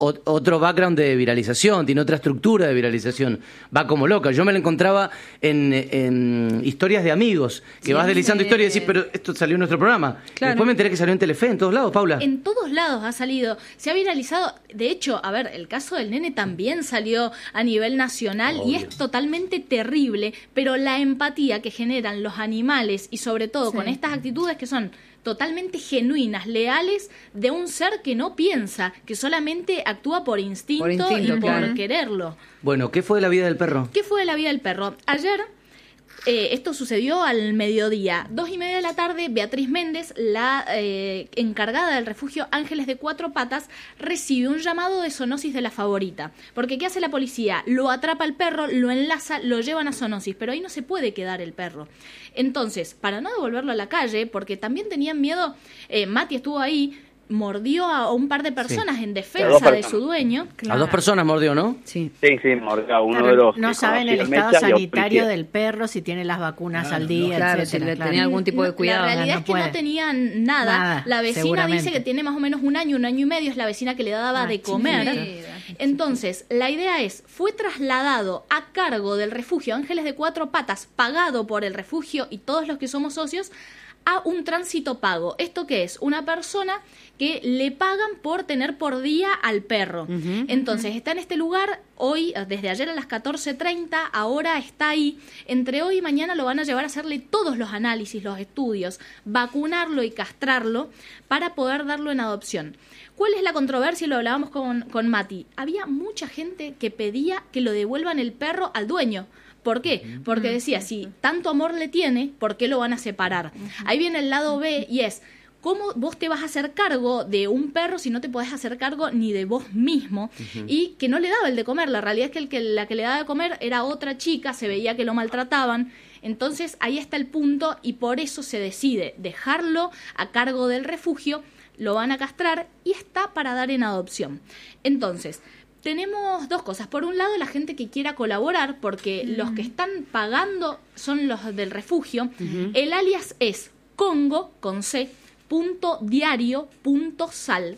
otro background de viralización, tiene otra estructura de viralización, va como loca. Yo me la encontraba en historias de amigos, que vas deslizando historias y decís, pero esto salió en nuestro programa. Claro. Después me enteré que salió en Telefe, en todos lados, Paula. En todos lados ha salido, se ha viralizado. De hecho, a ver, el caso del nene también salió a nivel nacional y es totalmente terrible, pero la empatía que generan los animales y sobre todo con estas actitudes que son totalmente genuinas, leales, de un ser que no piensa, que solamente actúa por instinto y por quererlo. Bueno, ¿qué fue de la vida del perro? ¿Qué fue de la vida del perro? Ayer, esto sucedió al mediodía, 2:30 de la tarde, Beatriz Méndez, la encargada del refugio Ángeles de Cuatro Patas, recibe un llamado de zoonosis de la favorita. Porque ¿qué hace la policía? Lo atrapa al perro, lo enlaza, lo llevan a zoonosis, pero ahí no se puede quedar el perro. Entonces, para no devolverlo a la calle, porque también tenían miedo, Mati estuvo ahí, mordió a un par de personas en defensa de su dueño. A 2 personas mordió, ¿no? Sí, mordió a uno de los... No saben el estado sanitario del perro, si tiene las vacunas al día, etcétera. Si tenía algún tipo de cuidado. La realidad es que no tenían nada. La vecina dice que tiene más o menos un año y medio, es la vecina que le daba de comer. Entonces, la idea es, fue trasladado a cargo del refugio Ángeles de Cuatro Patas, pagado por el refugio y todos los que somos socios, a un tránsito pago. ¿Esto qué es? Una persona que le pagan por tener por día al perro. Entonces, está en este lugar hoy, desde ayer a las 14:30, ahora está ahí. Entre hoy y mañana lo van a llevar a hacerle todos los análisis, los estudios, vacunarlo y castrarlo para poder darlo en adopción. ¿Cuál es la controversia? Y lo hablábamos con Mati. Había mucha gente que pedía que lo devuelvan el perro al dueño. ¿Por qué? Porque decía, si tanto amor le tiene, ¿por qué lo van a separar? Ahí viene el lado B y es, ¿cómo vos te vas a hacer cargo de un perro si no te podés hacer cargo ni de vos mismo? Y que no le daba el de comer. La realidad es que la que le daba de comer era otra chica, se veía que lo maltrataban. Entonces ahí está el punto y por eso se decide dejarlo a cargo del refugio, lo van a castrar y está para dar en adopción. Entonces, tenemos 2 cosas. Por un lado, la gente que quiera colaborar, porque los que están pagando son los del refugio. El alias es Congo, con C, .diario.sal.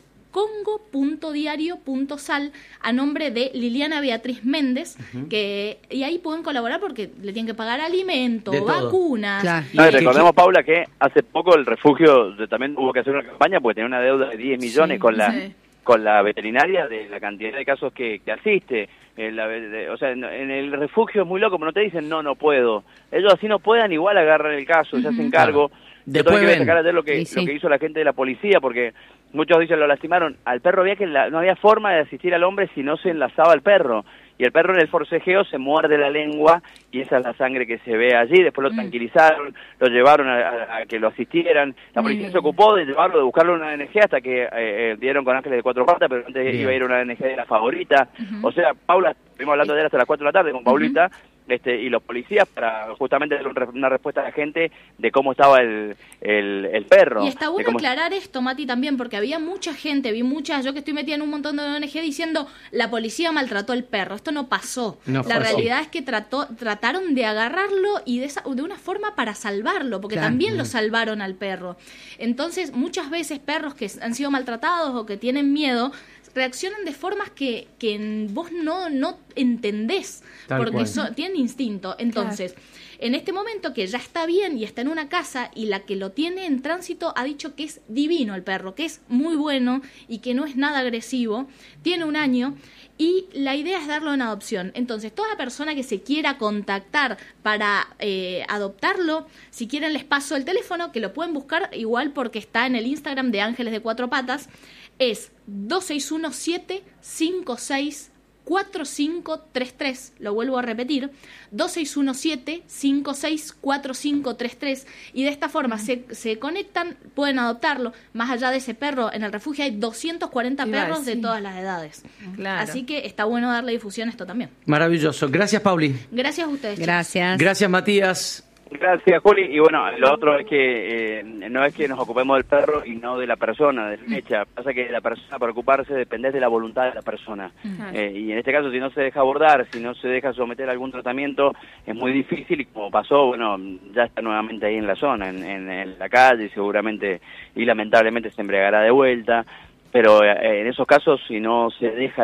Congo.diario.sal a nombre de Liliana Beatriz Méndez, y ahí pueden colaborar porque le tienen que pagar alimentos, vacunas. Claro. No, y recordemos, Paula, que hace poco el refugio también hubo que hacer una campaña porque tenía una deuda de 10 millones con la veterinaria de la cantidad de casos que asiste. O sea, en el refugio es muy loco, pero no te dicen no puedo. Ellos así no puedan, igual agarran el caso, se hacen cargo. Después hay que sacar ayer lo que hizo la gente de la policía, porque muchos dicen lo lastimaron. Al perro no había forma de asistir al hombre si no se enlazaba el perro. Y el perro en el forcejeo se muerde la lengua y esa es la sangre que se ve allí. Después lo tranquilizaron, lo llevaron a que lo asistieron. La policía se ocupó de llevarlo, de buscarle una ONG hasta que dieron con Ángeles de Cuatro Patas, pero antes iba a ir a una ONG de la favorita. O sea, Paula, estuvimos hablando de él hasta las 4 de la tarde con Paulita, y los policías para justamente dar una respuesta a la gente de cómo estaba el perro. Y está bueno aclarar esto, Mati, también, porque había mucha gente, yo que estoy metida en un montón de ONG diciendo la policía maltrató al perro. Esto no pasó. La realidad es que trataron de agarrarlo y de una forma para salvarlo, porque también lo salvaron al perro. Entonces, muchas veces perros que han sido maltratados o que tienen miedo reaccionan de formas que vos no entendés, porque tienen instinto. Entonces, en este momento que ya está bien y está en una casa y la que lo tiene en tránsito ha dicho que es divino el perro, que es muy bueno y que no es nada agresivo, tiene 1 año y la idea es darlo en adopción. Entonces, toda persona que se quiera contactar para adoptarlo, si quieren les paso el teléfono, que lo pueden buscar igual porque está en el Instagram de Ángeles de Cuatro Patas, es 2617-564533, lo vuelvo a repetir, 2617-564533, y de esta forma se conectan, pueden adoptarlo. Más allá de ese perro, en el refugio hay 240 perros de todas las edades. Así que está bueno darle difusión a esto también. Maravilloso. Gracias, Pauli. Gracias a ustedes. Gracias, Matías. Gracias, Juli. Y bueno, lo otro es que no es que nos ocupemos del perro y no de la persona, de la hecha. Pasa que la persona, para ocuparse, depende de la voluntad de la persona. Y en este caso, si no se deja abordar, si no se deja someter a algún tratamiento, es muy difícil. Y como pasó, bueno, ya está nuevamente ahí en la zona, en la calle, seguramente, y lamentablemente se embriagará de vuelta. pero en esos casos, si no se deja